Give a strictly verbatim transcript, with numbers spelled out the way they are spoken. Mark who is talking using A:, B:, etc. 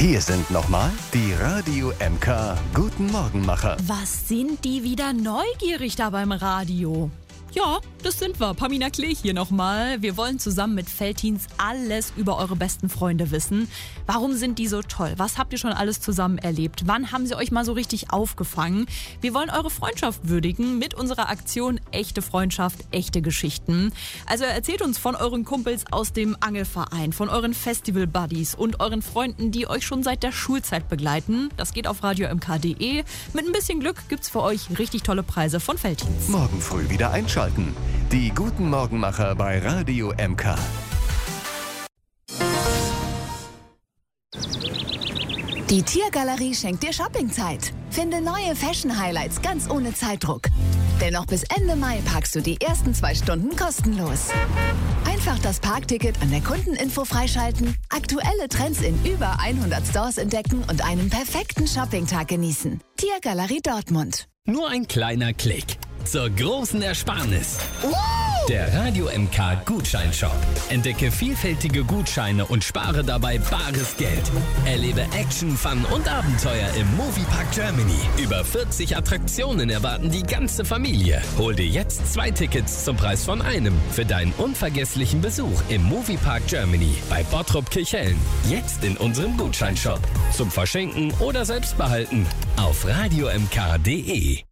A: Hier sind nochmal die Radio M K Guten Morgenmacher.
B: Was sind die wieder neugierig da beim Radio? Ja, das sind wir. Pamina Klee hier nochmal. Wir wollen zusammen mit Veltins alles über eure besten Freunde wissen. Warum sind die so toll? Was habt ihr schon alles zusammen erlebt? Wann haben sie euch mal so richtig aufgefangen? Wir wollen eure Freundschaft würdigen mit unserer Aktion Echte Freundschaft, echte Geschichten. Also erzählt uns von euren Kumpels aus dem Angelverein, von euren Festival-Buddies und euren Freunden, die euch schon seit der Schulzeit begleiten. Das geht auf radio m k punkt d e. Mit ein bisschen Glück gibt's für euch richtig tolle Preise von Veltins.
A: Morgen früh wieder einschalten. Die Guten Morgenmacher bei Radio M K.
C: Die Tiergalerie schenkt dir Shoppingzeit. Finde neue Fashion-Highlights ganz ohne Zeitdruck. Denn noch bis Ende Mai parkst du die ersten zwei Stunden kostenlos. Einfach das Parkticket an der Kundeninfo freischalten, aktuelle Trends in über hundert Stores entdecken und einen perfekten Shoppingtag genießen. Tiergalerie Dortmund.
D: Nur ein kleiner Klick zur großen Ersparnis.
C: Uh!
D: Der Radio M K Gutscheinshop. Entdecke vielfältige Gutscheine und spare dabei bares Geld. Erlebe Action, Fun und Abenteuer im Moviepark Germany. Über vierzig Attraktionen erwarten die ganze Familie. Hol dir jetzt zwei Tickets zum Preis von einem für deinen unvergesslichen Besuch im Moviepark Germany bei Bottrop Kirchhellen. Jetzt in unserem Gutscheinshop. Zum Verschenken oder selbst behalten auf radio m k punkt d e.